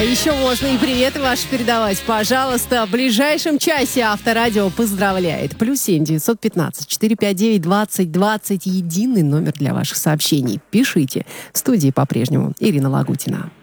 А еще можно и приветы ваши передавать. Пожалуйста, в ближайшем часе Авторадио поздравляет. +7 915 459 2020. Единый номер для ваших сообщений. Пишите. В студии по-прежнему Ирина Лагутина.